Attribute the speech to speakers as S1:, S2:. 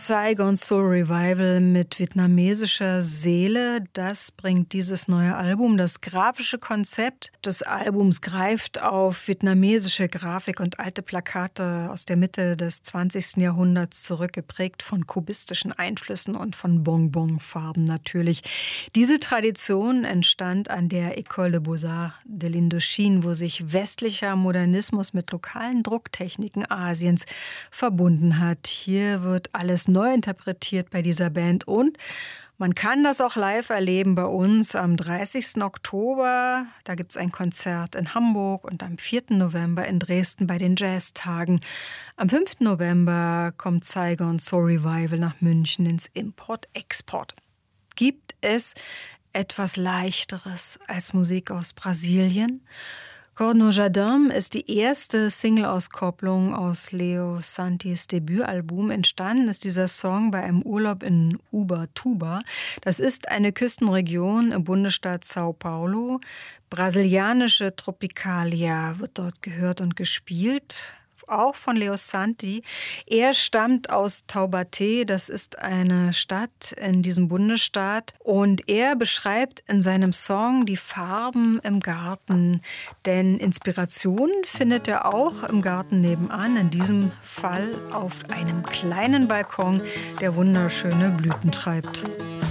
S1: Saigon Soul Revival mit vietnamesischer Seele, das bringt dieses neue Album. Das grafische Konzept des Albums greift auf vietnamesische Grafik und alte Plakate aus der Mitte des 20. Jahrhunderts zurück, geprägt von kubistischen Einflüssen und von Bonbonfarben natürlich. Diese Tradition entstand an der École des Beaux-Arts de l'Indochine, wo sich westlicher Modernismus mit lokalen Drucktechniken Asiens verbunden hat. Hier wird alles neu interpretiert bei dieser Band und man kann das auch live erleben bei uns am 30. Oktober. Da gibt es ein Konzert in Hamburg und am 4. November in Dresden bei den Jazztagen. Am 5. November kommt Saigon Soul Revival nach München ins Import-Export. Gibt es etwas Leichteres als Musik aus Brasilien? Cor no Jardim ist die erste Single-Auskopplung aus Leo Santis Debütalbum. Entstanden ist dieser Song bei einem Urlaub in Ubatuba. Das ist eine Küstenregion im Bundesstaat São Paulo. Brasilianische Tropicalia wird dort gehört und gespielt. Auch von Leo Santi. Er stammt aus Taubaté, das ist eine Stadt in diesem Bundesstaat. Und er beschreibt in seinem Song die Farben im Garten. Denn Inspiration findet er auch im Garten nebenan, in diesem Fall auf einem kleinen Balkon, der wunderschöne Blüten treibt.